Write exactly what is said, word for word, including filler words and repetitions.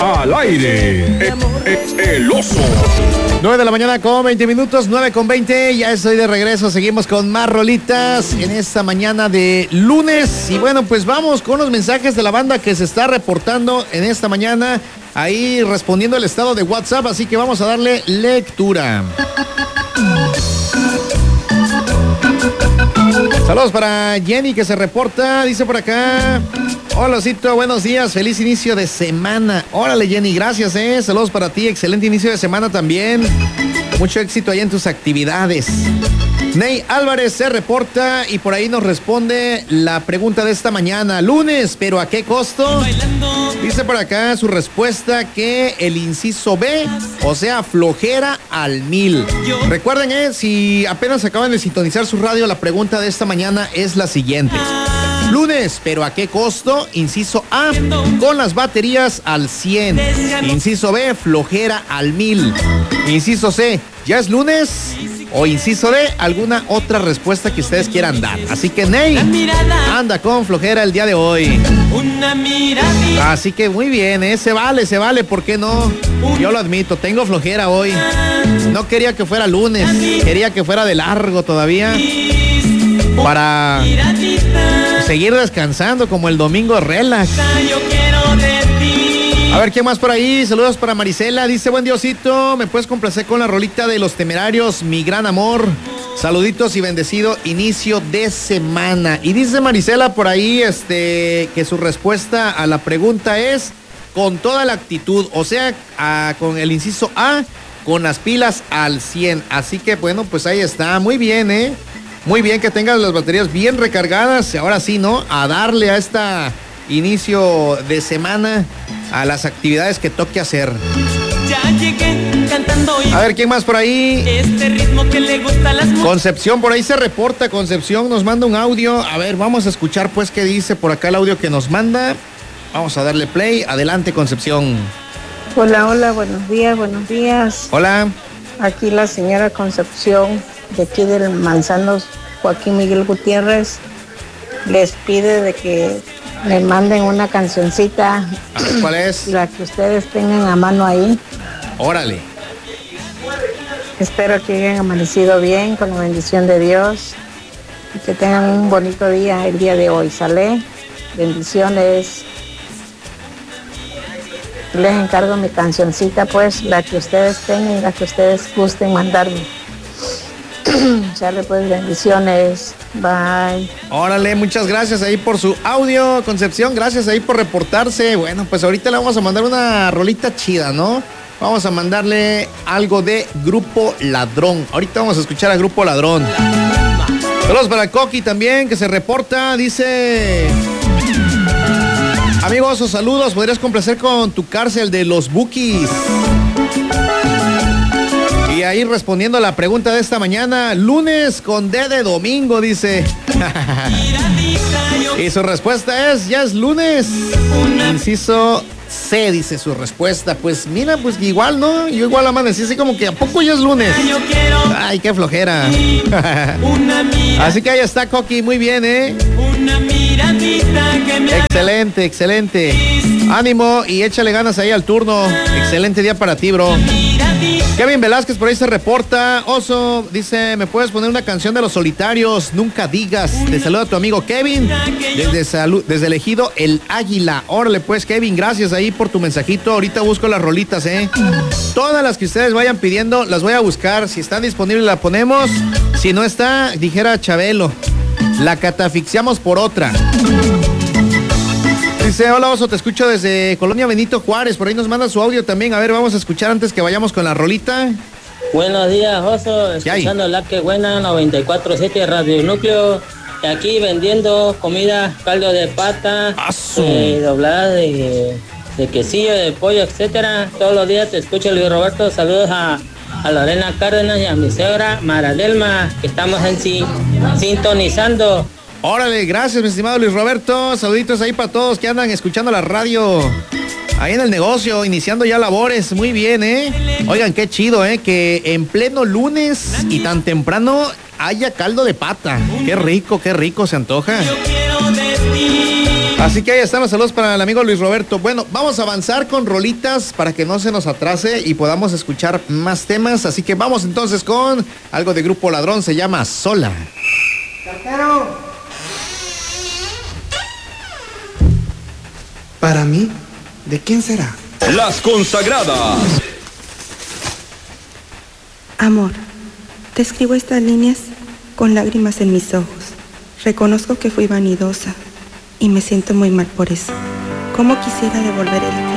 Al aire, el, el, el oso. nueve de la mañana con veinte minutos, nueve con veinte, ya estoy de regreso, seguimos con más rolitas en esta mañana de lunes. Y bueno, pues vamos con los mensajes de la banda que se está reportando en esta mañana, ahí respondiendo el estado de WhatsApp, así que vamos a darle lectura. Saludos para Jenny que se reporta, dice por acá: hola Osito, buenos días, feliz inicio de semana. Órale Jenny, gracias, eh. Saludos para ti, excelente inicio de semana también. Mucho éxito ahí en tus actividades. Ney Álvarez se reporta y por ahí nos responde la pregunta de esta mañana. Lunes, ¿pero a qué costo? Dice por acá su respuesta que el inciso B, o sea, flojera al mil. Recuerden, eh, si apenas acaban de sintonizar su radio, la pregunta de esta mañana es la siguiente. Lunes, ¿pero a qué costo? Inciso A, con las baterías al cien. Inciso B, flojera al mil. Inciso C, ¿ya es lunes? O inciso D, alguna otra respuesta que ustedes quieran dar. Así que Ney anda con flojera el día de hoy. Así que muy bien, ¿eh? Se vale, se vale, ¿por qué no? Yo lo admito, tengo flojera hoy. No quería que fuera lunes, quería que fuera de largo todavía, para seguir descansando como el domingo relax. A ver, ¿quién más por ahí? Saludos para Marisela. Dice: buen diosito, ¿me puedes complacer con la rolita de Los Temerarios, Mi Gran Amor? Saluditos y bendecido inicio de semana. Y dice Marisela por ahí este, que su respuesta a la pregunta es con toda la actitud. O sea, a, con el inciso A, con las pilas al cien. Así que bueno, pues ahí está. Muy bien, ¿eh? Muy bien que tengas las baterías bien recargadas. Ahora sí, ¿no? A darle a esta inicio de semana, a las actividades que toque hacer. Ya llegué cantando y a ver, ¿quién más por ahí? Este ritmo que le gusta a las mujeres. Concepción, por ahí se reporta. Concepción nos manda un audio. A ver, vamos a escuchar pues qué dice por acá el audio que nos manda. Vamos a darle play. Adelante, Concepción. Hola, hola, buenos días, buenos días. Hola. Aquí la señora Concepción, de aquí del Manzanos, Joaquín Miguel Gutiérrez, les pide de que le manden una cancioncita. ¿Cuál es? La que ustedes tengan a mano ahí. Órale. Espero que hayan amanecido bien, con la bendición de Dios, y que tengan un bonito día el día de hoy. ¿Sale? Bendiciones. Les encargo mi cancioncita, pues, la que ustedes tengan, la que ustedes gusten mandarme. Sale, pues, bendiciones. Bye. Órale, muchas gracias ahí por su audio, Concepción. Gracias ahí por reportarse. Bueno, pues ahorita le vamos a mandar una rolita chida, ¿no? Vamos a mandarle algo de Grupo Ladrón. Ahorita vamos a escuchar a Grupo Ladrón. Saludos para Coqui también, que se reporta. Dice: amigos, os saludos. ¿Podrías complacer con Tu Cárcel de los Bukis? Y ahí respondiendo a la pregunta de esta mañana, lunes con D de domingo, dice. Y su respuesta es: ya es lunes. Inciso C, dice su respuesta. Pues mira, pues igual, ¿no? Yo igual amanecí así como que ¿a poco ya es lunes? Ay, qué flojera. Así que ahí está, Coqui, muy bien, ¿eh? Excelente, excelente. Ánimo y échale ganas ahí al turno. Excelente día para ti, bro. Kevin Velázquez por ahí se reporta. Oso, dice: ¿me puedes poner una canción de Los Solitarios? Nunca digas. Te saluda a tu amigo Kevin desde, salu- desde el ejido El Águila. Órale pues, Kevin, gracias ahí por tu mensajito. Ahorita busco las rolitas, eh. Todas las que ustedes vayan pidiendo las voy a buscar. Si están disponibles la ponemos. Si no está, dijera Chabelo, la catafixiamos por otra. Dice: hola Oso, te escucho desde Colonia Benito Juárez. Por ahí nos manda su audio también. A ver, vamos a escuchar antes que vayamos con la rolita. Buenos días, Oso. Escuchando La Que Buena, noventa y cuatro punto siete Radio Núcleo. Aquí vendiendo comida, caldo de pata, eh, doblada de, de quesillo, de pollo, etcétera. Todos los días te escucho, Luis Roberto. Saludos a, a Lorena Cárdenas y a mi suegra Maradelma, que estamos en sí, sintonizando. Órale, gracias, mi estimado Luis Roberto. Saluditos ahí para todos que andan escuchando la radio ahí en el negocio, iniciando ya labores. Muy bien, ¿eh? Oigan, qué chido, ¿eh? Que en pleno lunes y tan temprano haya caldo de pata. Qué rico, qué rico se antoja. Así que ahí están los saludos para el amigo Luis Roberto. Bueno, vamos a avanzar con rolitas para que no se nos atrase y podamos escuchar más temas. Así que vamos entonces con algo de Grupo Ladrón, se llama Sola. ¡Cartero! Para mí, ¿de quién será? Las consagradas. Amor, te escribo estas líneas con lágrimas en mis ojos. Reconozco que fui vanidosa y me siento muy mal por eso. ¿Cómo quisiera devolver el tiempo?